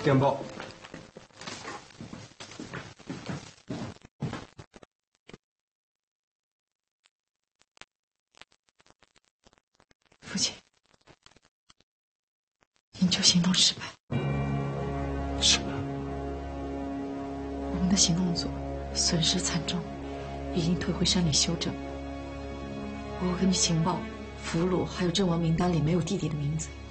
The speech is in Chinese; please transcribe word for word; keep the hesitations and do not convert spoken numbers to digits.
电报。 父亲，营救行动失败。 什么？ 我们的行动组损失惨重，已经退回山里休整。我根据情报，俘虏还有阵亡名单里没有弟弟的名字。